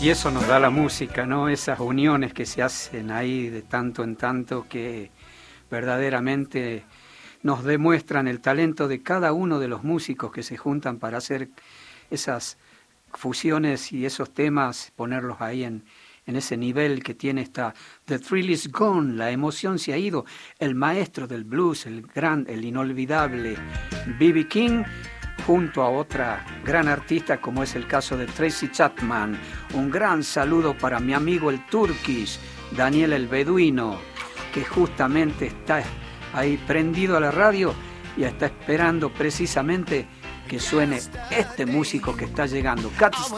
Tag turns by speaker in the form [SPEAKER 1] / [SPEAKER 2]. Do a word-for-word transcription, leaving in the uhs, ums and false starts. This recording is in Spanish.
[SPEAKER 1] Y eso nos da la música, ¿no? Esas uniones que se hacen ahí de tanto en tanto que verdaderamente nos demuestran el talento de cada uno de los músicos que se juntan para hacer esas fusiones y esos temas, ponerlos ahí en, en ese nivel que tiene esta The Thrill Is Gone, la emoción se ha ido, el maestro del blues, el gran, el inolvidable B B King, junto a otra gran artista como es el caso de Tracy Chapman. Un gran saludo para mi amigo el Turkish, Daniel el Beduino, que justamente está ahí prendido a la radio y está esperando precisamente que suene este músico que está llegando, Cat